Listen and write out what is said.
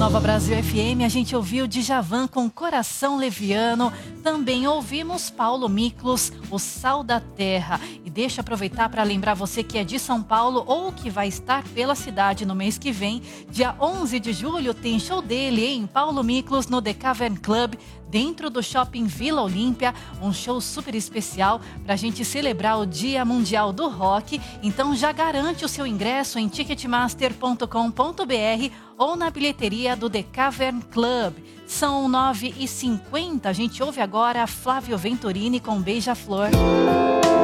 Nova Brasil FM, a gente ouviu Djavan com Coração Leviano. Também ouvimos Paulo Miklos, O Sal da Terra. E deixa eu aproveitar para lembrar você que é de São Paulo ou que vai estar pela cidade no mês que vem. Dia 11 de julho tem show dele, hein? Paulo Miklos no The Cavern Club, dentro do Shopping Vila Olímpia. Um show super especial para a gente celebrar o Dia Mundial do Rock. Então já garante o seu ingresso em ticketmaster.com.br ou na bilheteria do The Cavern Club. São 9h50, a gente ouve agora Flávio Venturini com Beija-Flor.